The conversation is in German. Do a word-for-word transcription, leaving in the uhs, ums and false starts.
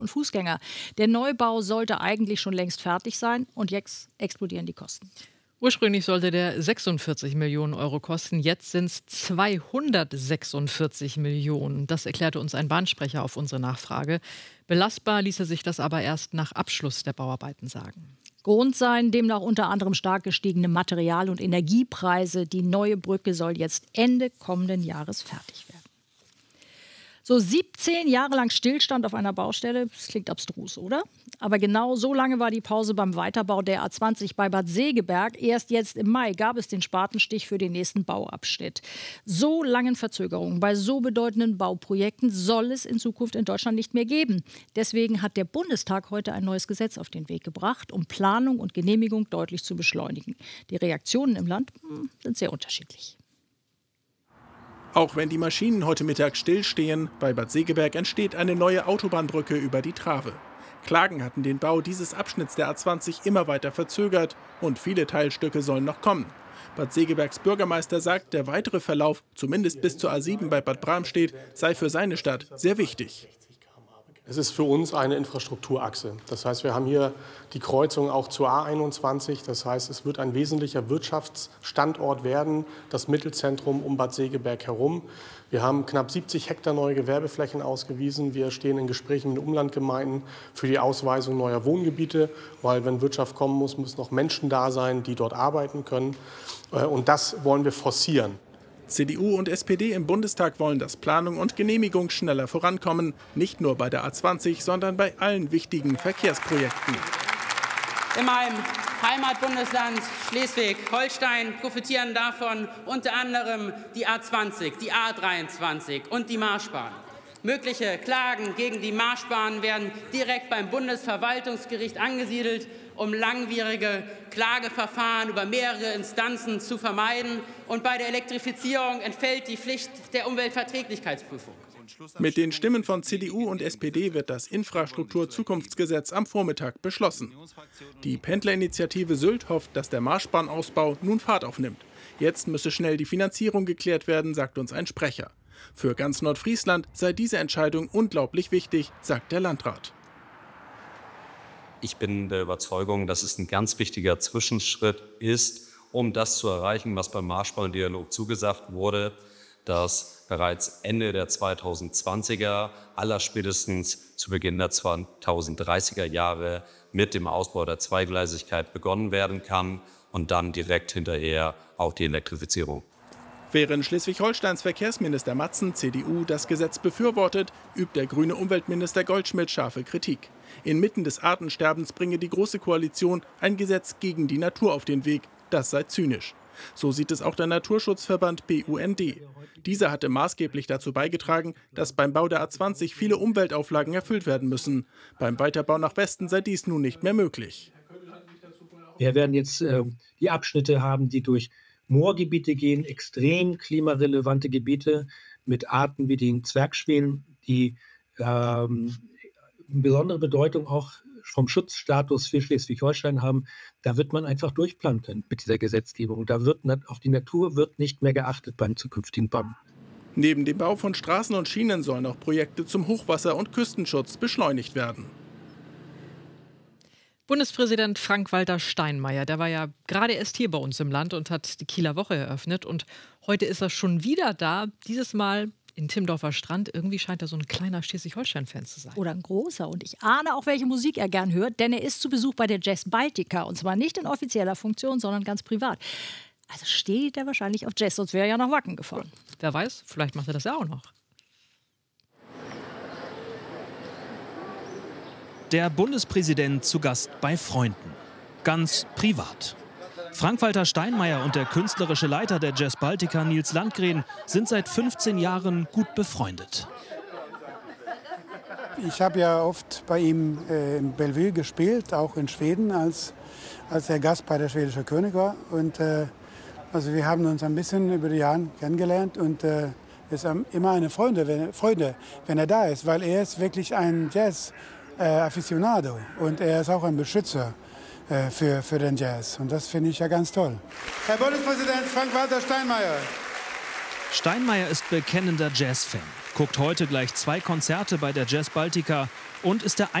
und Fußgänger. Der Neubau sollte eigentlich schon längst fertig sein und jetzt explodieren die Kosten. Ursprünglich sollte der sechsundvierzig Millionen Euro kosten, jetzt sind es zweihundertsechsundvierzig Millionen. Das erklärte uns ein Bahnsprecher auf unsere Nachfrage. Belastbar ließe sich das aber erst nach Abschluss der Bauarbeiten sagen. Grund seien demnach unter anderem stark gestiegene Material- und Energiepreise. Die neue Brücke soll jetzt Ende kommenden Jahres fertig werden. So siebzehn Jahre lang Stillstand auf einer Baustelle, das klingt abstrus, oder? Aber genau so lange war die Pause beim Weiterbau der A zwanzig bei Bad Segeberg. Erst jetzt im Mai gab es den Spatenstich für den nächsten Bauabschnitt. So langen Verzögerungen bei so bedeutenden Bauprojekten soll es in Zukunft in Deutschland nicht mehr geben. Deswegen hat der Bundestag heute ein neues Gesetz auf den Weg gebracht, um Planung und Genehmigung deutlich zu beschleunigen. Die Reaktionen im Land hm, sind sehr unterschiedlich. Auch wenn die Maschinen heute Mittag stillstehen, bei Bad Segeberg entsteht eine neue Autobahnbrücke über die Trave. Klagen hatten den Bau dieses Abschnitts der A zwanzig immer weiter verzögert und viele Teilstücke sollen noch kommen. Bad Segebergs Bürgermeister sagt, der weitere Verlauf, zumindest bis zur A sieben bei Bad Bramstedt, sei für seine Stadt sehr wichtig. Es ist für uns eine Infrastrukturachse. Das heißt, wir haben hier die Kreuzung auch zur A einundzwanzig. Das heißt, es wird ein wesentlicher Wirtschaftsstandort werden, das Mittelzentrum um Bad Segeberg herum. Wir haben knapp siebzig Hektar neue Gewerbeflächen ausgewiesen. Wir stehen in Gesprächen mit Umlandgemeinden für die Ausweisung neuer Wohngebiete, weil wenn Wirtschaft kommen muss, müssen auch Menschen da sein, die dort arbeiten können. Und das wollen wir forcieren. C D U und S P D im Bundestag wollen, dass Planung und Genehmigung schneller vorankommen. Nicht nur bei der A zwanzig, sondern bei allen wichtigen Verkehrsprojekten. In meinem Heimatbundesland Schleswig-Holstein profitieren davon unter anderem die A zwanzig, die A dreiundzwanzig und die Marschbahn. Mögliche Klagen gegen die Marschbahn werden direkt beim Bundesverwaltungsgericht angesiedelt, um langwierige Klageverfahren über mehrere Instanzen zu vermeiden. Und bei der Elektrifizierung entfällt die Pflicht der Umweltverträglichkeitsprüfung. Mit den Stimmen von C D U und S P D wird das Infrastrukturzukunftsgesetz am Vormittag beschlossen. Die Pendlerinitiative Sylt hofft, dass der Marschbahnausbau nun Fahrt aufnimmt. Jetzt müsse schnell die Finanzierung geklärt werden, sagt uns ein Sprecher. Für ganz Nordfriesland sei diese Entscheidung unglaublich wichtig, sagt der Landrat. Ich bin der Überzeugung, dass es ein ganz wichtiger Zwischenschritt ist, um das zu erreichen, was beim Marschbahndialog zugesagt wurde, dass bereits Ende der zweitausendzwanziger, allerspätestens zu Beginn der zweitausenddreißiger Jahre mit dem Ausbau der Zweigleisigkeit begonnen werden kann und dann direkt hinterher auch die Elektrifizierung. Während Schleswig-Holsteins Verkehrsminister Matzen, C D U, das Gesetz befürwortet, übt der grüne Umweltminister Goldschmidt scharfe Kritik. Inmitten des Artensterbens bringe die Große Koalition ein Gesetz gegen die Natur auf den Weg. Das sei zynisch. So sieht es auch der Naturschutzverband B U N D. Dieser hatte maßgeblich dazu beigetragen, dass beim Bau der A zwanzig viele Umweltauflagen erfüllt werden müssen. Beim Weiterbau nach Westen sei dies nun nicht mehr möglich. Wir werden jetzt äh, die Abschnitte haben, die durch Moorgebiete gehen, extrem klimarelevante Gebiete mit Arten wie den Zwergschwänen, die ähm, besondere Bedeutung auch vom Schutzstatus für Schleswig-Holstein haben. Da wird man einfach durchplanen können mit dieser Gesetzgebung. Da wird auf die Natur wird nicht mehr geachtet beim zukünftigen Bauen. Neben dem Bau von Straßen und Schienen sollen auch Projekte zum Hochwasser- und Küstenschutz beschleunigt werden. Bundespräsident Frank-Walter Steinmeier, der war ja gerade erst hier bei uns im Land und hat die Kieler Woche eröffnet. Und heute ist er schon wieder da, dieses Mal in Timmendorfer Strand. Irgendwie scheint er so ein kleiner Schleswig-Holstein-Fan zu sein. Oder ein großer. Und ich ahne auch, welche Musik er gern hört, denn er ist zu Besuch bei der Jazz Baltica. Und zwar nicht in offizieller Funktion, sondern ganz privat. Also steht er wahrscheinlich auf Jazz, sonst wäre er ja nach Wacken gefahren. Ja, wer weiß, vielleicht macht er das ja auch noch. Der Bundespräsident zu Gast bei Freunden. Ganz privat. Frank-Walter Steinmeier und der künstlerische Leiter der Jazz Baltica, Nils Landgren, sind seit fünfzehn Jahren gut befreundet. Ich habe ja oft bei ihm äh, in Bellevue gespielt, auch in Schweden, als, als er Gast bei der schwedischen König war. Und, äh, also wir haben uns ein bisschen über die Jahre kennengelernt und äh, es ist immer eine Freude wenn, Freude, wenn er da ist, weil er ist wirklich ein Jazz Äh, Aficionado und er ist auch ein Beschützer äh, für, für den Jazz. Und das finde ich ja ganz toll. Herr Bundespräsident Frank-Walter Steinmeier. Steinmeier ist bekennender Jazz-Fan. guckt heute gleich zwei Konzerte bei der Jazz Baltica und ist der